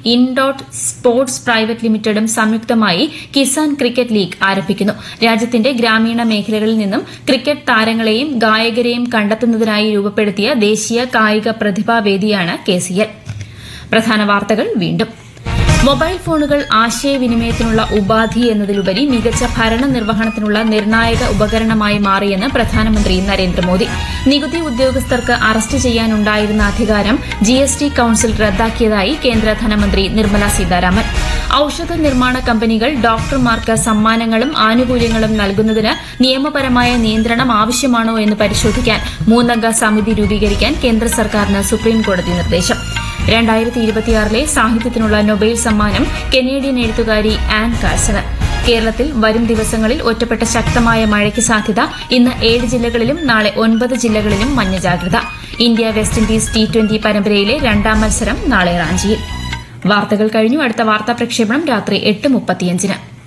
ഇൻഡോട്ട് sports private ലിമിറ്റഡും സംയുക്തമായി Kisan cricket league ആരംഭിക്കുന്നു. രാജ്യത്തിന്റെ ഗ്രാമീണ മേഖലകളിൽ നിന്നും ക്രിക്കറ്റ് താരങ്ങളെയും ഗായകരെയും കണ്ടെത്തുന്നതിനായി രൂപപ്പെടുത്തിയ ദേശീയ കായിക പ്രതിഭാവേദിയാണ് KCL. പ്രധാന വാർത്തകൾ വീണ്ടും. മൊബൈൽ ഫോണുകൾ ആശയവിനിമയത്തിനുള്ള ഉപാധി എന്നതിലുപരി മികച്ച ഭരണനിർവഹണത്തിനുള്ള നിർണായക ഉപകരണമായി മാറിയെന്ന് പ്രധാനമന്ത്രി നരേന്ദ്രമോദി. നികുതി ഉദ്യോഗസ്ഥർക്ക് അറസ്റ്റ് ചെയ്യാനുണ്ടായിരുന്ന അധികാരം GST കൌൺസിൽ റദ്ദാക്കിയതായി കേന്ദ്ര ധനമന്ത്രി നിർമ്മല സീതാരാമൻ. ഔഷധ നിർമ്മാണ കമ്പനികൾ ഡോക്ടർമാർക്ക് സമ്മാനങ്ങളും ആനുകൂല്യങ്ങളും നൽകുന്നതിന് നിയമപരമായ നിയന്ത്രണം ആവശ്യമാണോ എന്ന് പരിശോധിക്കാൻ 3-അംഗ സമിതി രൂപീകരിക്കാൻ കേന്ദ്ര സർക്കാരിന് സുപ്രീംകോടതി നിർദ്ദേശം. 2026 സാഹിത്യത്തിനുള്ള നൊബേൽ സമ്മാനം കനേഡിയൻ എഴുത്തുകാരി ആൻ കാഴ്സണ്. കേരളത്തിൽ വരും ദിവസങ്ങളിൽ ഒറ്റപ്പെട്ട ശക്തമായ മഴയ്ക്ക് സാധ്യത. ഇന്ന് 7 ജില്ലകളിലും നാളെ 9 ജില്ലകളിലും മഞ്ഞ ജാഗ്രത. ഇന്ത്യ വെസ്റ്റ് ഇൻഡീസ് T20 പരമ്പരയിലെ 2ാം മത്സരം നാളെ റാഞ്ചിയിൽ. വാർത്തകൾ കഴിഞ്ഞു. അടുത്ത വാർത്താ പ്രക്ഷേപണം രാത്രി 8:35.